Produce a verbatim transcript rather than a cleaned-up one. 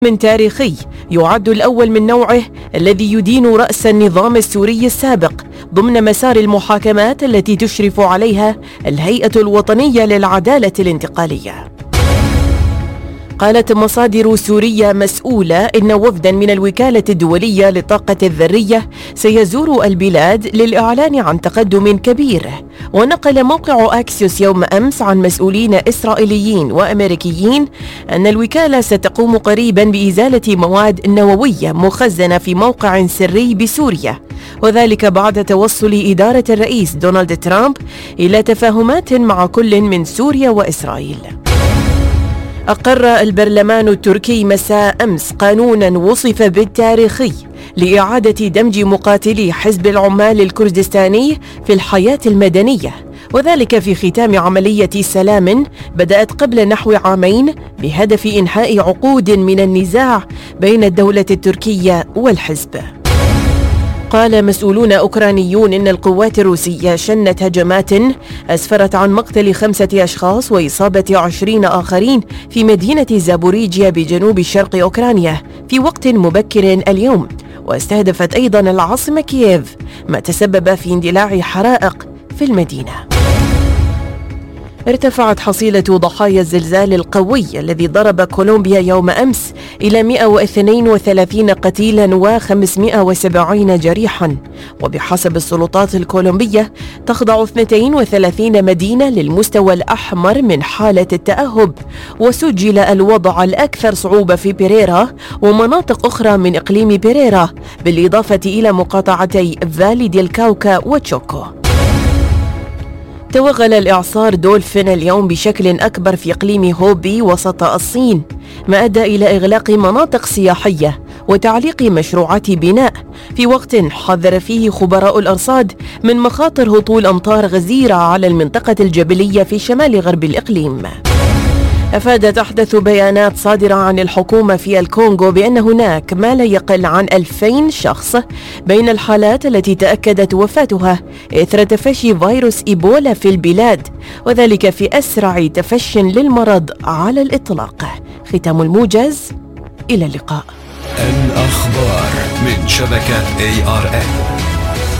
تاريخي يعد الأول من نوعه الذي يدين رأس النظام السوري السابق ضمن مسار المحاكمات التي تشرف عليها الهيئة الوطنية للعدالة الانتقالية. قالت مصادر سورية مسؤولة إن وفدا من الوكالة الدولية للطاقة الذرية سيزور البلاد للإعلان عن تقدم كبير. ونقل موقع أكسيوس يوم أمس عن مسؤولين إسرائيليين وأمريكيين أن الوكالة ستقوم قريبا بإزالة مواد نووية مخزنة في موقع سري بسوريا، وذلك بعد توصل إدارة الرئيس دونالد ترامب إلى تفاهمات مع كل من سوريا وإسرائيل. أقر البرلمان التركي مساء أمس قانونا وصف بالتاريخي لإعادة دمج مقاتلي حزب العمال الكردستاني في الحياة المدنية، وذلك في ختام عملية سلام بدأت قبل نحو عامين بهدف إنهاء عقود من النزاع بين الدولة التركية والحزب. قال مسؤولون أوكرانيون إن القوات الروسية شنت هجمات أسفرت عن مقتل خمسة أشخاص وإصابة عشرين آخرين في مدينة زابوريجيا بجنوب شرق أوكرانيا في وقت مبكر اليوم، واستهدفت أيضا العاصمة كييف، ما تسبب في اندلاع حرائق في المدينة. ارتفعت حصيلة ضحايا الزلزال القوي الذي ضرب كولومبيا يوم أمس إلى مئة واثنين وثلاثين قتيلا وخمسمئة وسبعين جريحا، وبحسب السلطات الكولومبية تخضع اثنتين وثلاثين مدينة للمستوى الأحمر من حالة التأهب، وسجل الوضع الأكثر صعوبة في بيريرا ومناطق أخرى من إقليم بيريرا، بالإضافة إلى مقاطعتي فالي ديل كاوكا وتشوكو. توغل الإعصار دولفين اليوم بشكل أكبر في إقليم هوبي وسط الصين، ما أدى إلى إغلاق مناطق سياحية وتعليق مشروعات بناء، في وقت حذر فيه خبراء الأرصاد من مخاطر هطول أمطار غزيرة على المنطقة الجبلية في شمال غرب الإقليم. أفادت أحدث بيانات صادرة عن الحكومة في الكونغو بأن هناك ما لا يقل عن ألفين شخص بين الحالات التي تأكدت وفاتها إثر تفشي فيروس إيبولا في البلاد، وذلك في أسرع تفش للمرض على الإطلاق. ختام الموجز، إلى اللقاء. الأخبار من شبكة إيه آر إن.